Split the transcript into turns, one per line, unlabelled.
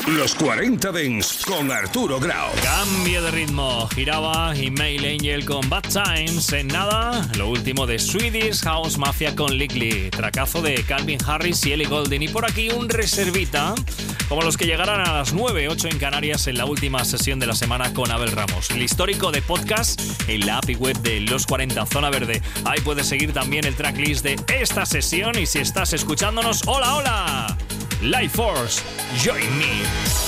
Los 40 Dents con Arturo Grau.
Cambio de ritmo. Giraba y Mail Angel con Bad Times. En nada, lo último de Swedish House Mafia con Lickly. Tracazo de Calvin Harris y Ellie Goulding. Y por aquí un reservita, como los que llegarán a las 9, 8 en Canarias en la última sesión de la semana con Abel Ramos. El histórico de podcast en la API web de Los 40 Zona Verde. Ahí puedes seguir también el tracklist de esta sesión. Y si estás escuchándonos, ¡hola, hola! Life Force, join me.